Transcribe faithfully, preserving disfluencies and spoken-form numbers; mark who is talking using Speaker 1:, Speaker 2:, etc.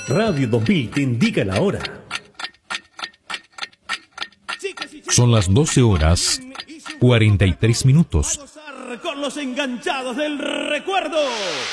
Speaker 1: Radio dos mil te indica la hora.
Speaker 2: Son las doce horas cuarenta y tres minutos.
Speaker 3: Con los enganchados del recuerdo.